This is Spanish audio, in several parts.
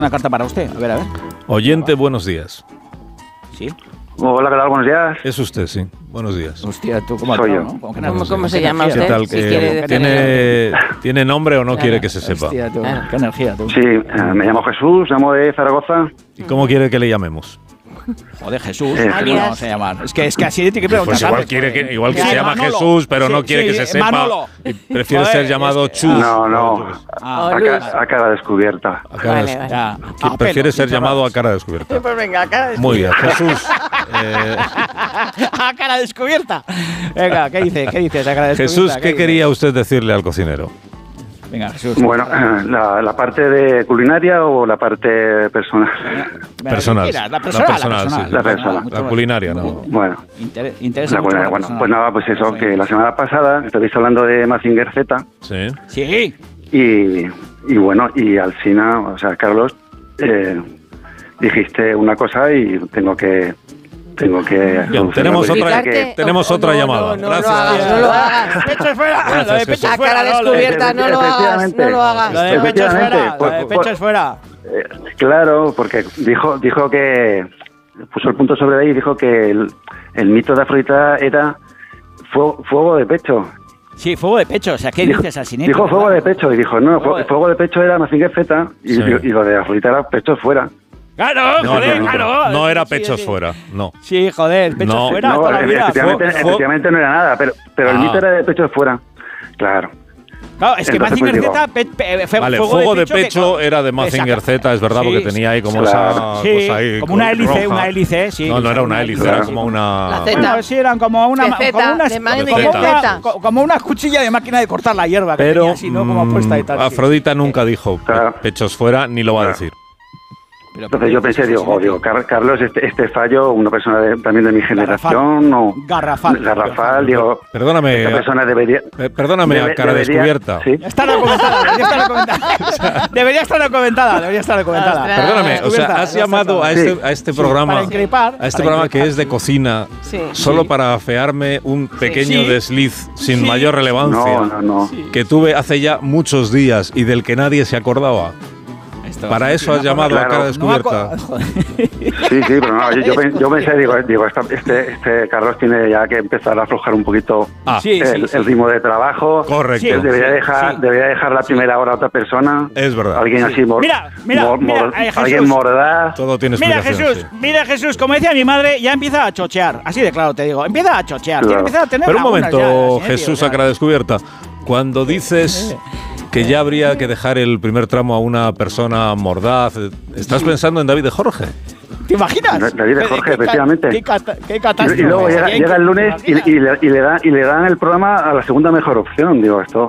Una carta para usted, a ver. Oyente, buenos días. ¿Sí? Hola, ¿qué tal? Buenos días. Es usted, sí. Buenos días. Hostia, tú cómo soy yo. ¿no? ¿Cómo se llama usted? ¿Qué tal? Si quiere ¿Tiene nombre o no quiere que se sepa? Hostia, tú, Claro. qué energía, tú. Sí, me llamo Jesús, llamo de Zaragoza. ¿Y cómo quiere que le llamemos? Joder, Jesús, Alias. ¿cómo le vamos a llamar? Es que así tiene que preguntar. Pues igual que Sí, se llama Manolo. Jesús, pero no Sí, quiere que se sepa. Manolo. Y prefiere Joder, ser llamado es que- Chus. No. Ah, A cara descubierta. A cara Vale, des- vale. ya. que prefiere ser llamado a cara descubierta. Pues venga, acá. Muy bien, Jesús. A cara descubierta. Venga, ¿qué dice? ¿Qué dice esa cara descubierta? Jesús, ¿qué dice? quería usted decirle al cocinero? Venga, Jesús. Bueno, la parte de culinaria o la parte personal. Venga, Personal. mira, la La personal. personal, sí. La personal. Mucho La más. culinaria, no. Bueno, Interesa la mucho culinaria. la Bueno, personal. pues nada, pues eso, que la semana pasada estabais hablando de Mazinger Z Sí. Sí. y bueno, y al final, o sea, Carlos, dijiste una cosa y tengo que Bien, tenemos otra llamada. No Gracias. lo hagas, no lo hagas. Pecho fuera. Gracias, Lo de pecho Jesús. A fuera. cara no, lo de- descubierta, no lo hagas, no lo hagas. Lo de pecho es fuera. Lo de Efectivamente, pecho es fuera. Claro, porque dijo que puso el punto sobre ahí y dijo que el mito de Afrodita era fuego de pecho. Sí, fuego de pecho. O sea, ¿qué dices al Sinetti? Dijo fuego de pecho y dijo, no, Fuego de- fuego de pecho era Mazinger Z y, Sí. y lo de Afrodita era pecho fuera. Claro, joder, claro. No era Sí, pechos sí. fuera, no. Sí, joder, pecho No. fuera No, toda la vida. efectivamente no era nada, pero el mito era de pecho fuera. Claro. Claro, es que Entonces, Mazinger pues, Z, Vale, fuego de pecho era de Mazinger Exacto. Z, es verdad, porque Sí, tenía ahí como claro. esa Sí, cosa ahí. como una hélice, roja. sí. No, no era una hélice, era como una... La Z. Bueno, sí, eran como una... De Zeta, como unas- de Mazinger como una- Zeta. como una cuchilla de máquina de cortar la hierba que Pero tenía así, ¿no? Como puesta y tal. sí. Afrodita nunca dijo Claro. pechos fuera, ni lo va a decir. Pero, Entonces yo pensé, digo, Carlos, este fallo, una persona también de mi generación, o Garrafal, digo, Perdóname, esta persona debería... perdóname a cara descubierta. Sí. Ya está documentada, debería estar documentada. Ostras. Perdóname, o sea, Descubierta, has ya llamado está. a este programa, para increpar, a este para programa increpar, que es de sí. cocina, Sí. solo Sí. para afearme un pequeño Sí. desliz sin Sí. mayor relevancia No. que tuve hace ya muchos días y del que nadie se acordaba. Para eso has llamado a Claro. cara descubierta. Sí, pero no, yo pensé, digo, este Carlos tiene ya que empezar a aflojar un poquito Sí, el ritmo de trabajo. Correcto. Sí. Debería dejar la primera hora a otra persona. Es verdad. Alguien así Mira, Jesús. alguien mordaz. Todo tiene Mira explicación. Jesús, sí. mira Jesús, como decía mi madre, ya empieza a chochear. Así de claro te digo, empieza a chochear. Claro. Empieza a tener Pero un lagunas momento, ya, Jesús, o sea, a cara descubierta. Cuando dices que ya habría que dejar el primer tramo a una persona mordaz, ¿estás pensando en David de Jorge? ¿Te imaginas? David de Jorge, efectivamente. Qué catástrofe. Y luego Sería llega el lunes ¿te imaginas? y le dan el programa a la segunda mejor opción. Digo, esto.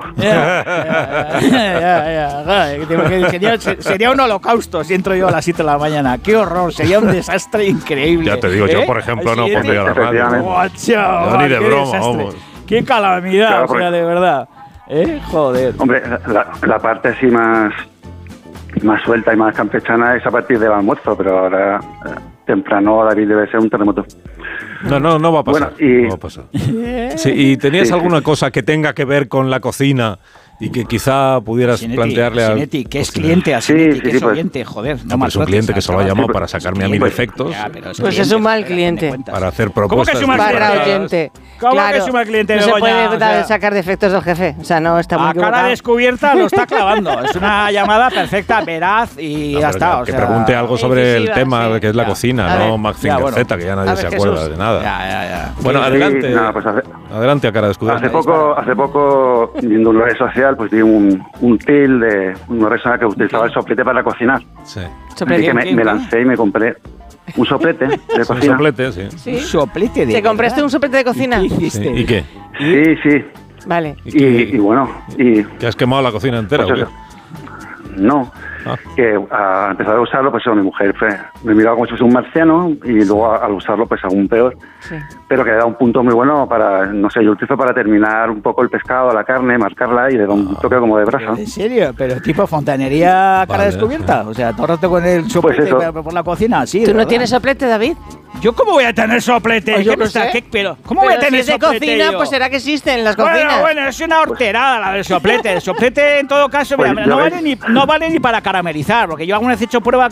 Sería un holocausto si entro yo a las 7 de la mañana. Qué horror, sería un desastre increíble. Ya te digo, yo, por ejemplo, no pondría la radio. Efectivamente. Guacho, Ni de qué broma, desastre. vamos. Qué calamidad, Claro, o sea, porque- de verdad. Joder. Hombre, la parte así más suelta y más campechana es a partir del almuerzo, pero ahora temprano, David, debe ser un terremoto. No va a pasar. Bueno, y- No va a pasar. Sí, ¿y tenías Sí, alguna sí. cosa que tenga que ver con la cocina y que quizá pudieras plantearle a... Sinetti, que es cliente a Sí, Sinetti, sí, que sí, es pues. oyente, joder. No, pero es un cliente que solo ha llamado para sacarme a mí defectos, Pues es un mal cliente. para hacer ¿Cómo que propuestas. es un mal Barra cliente? oyente. ¿Cómo que Claro, es un mal cliente, no se Begoña? puede O sea, sacar defectos del jefe. O sea, no está muy A cara equivocado. descubierta lo está clavando. Es una llamada perfecta, veraz y No, ya pero está. que o sea, pregunte algo sobre el incisiva, tema sí. que es la Ya. cocina, A no ver. Mazinger Ya, bueno. Z, que ya nadie A ver, se Jesús. acuerda de nada. Ya. Bueno, Sí, adelante. nada, pues Adelante a cara descubierta. hace poco, viendo una red social, pues vi un reel de una persona que utilizaba el soplete para cocinar. Sí. Soplete. Así que me lancé y me compré un soplete de Un cocina. soplete, sí. ¿Sí? Soplete de ¿Te compraste verdad. un soplete de cocina? ¿Qué Sí. hiciste? ¿Y qué? Sí. Vale. Y bueno, y ¿Que has quemado la cocina entera? pues o eso. qué? No, Ah. que a empezar a usarlo, pues eso, mi mujer me miraba como si fuese un marciano y luego al usarlo, pues aún peor. Sí. Pero que le da un punto muy bueno para, no sé, yo lo utilizo para terminar un poco el pescado, la carne, marcarla y le da un toque como de brasa. ¿En serio? ¿Pero tipo fontanería a cara Vale. descubierta? O sea, todo el rato con el soplete eso. por la cocina, sí. ¿Tú de no verdad. tienes soplete, David? ¿Yo cómo voy a tener soplete? Pues yo ¿Qué qué me está- sé. qué- pero, ¿cómo voy a Pero tener si es de soplete cocina, yo? pues será que existe en las cocinas. Bueno, es una horterada la del soplete. El soplete, en todo caso, Pues mira, yo no ves. vale ni para caramelizar, porque yo alguna vez he hecho prueba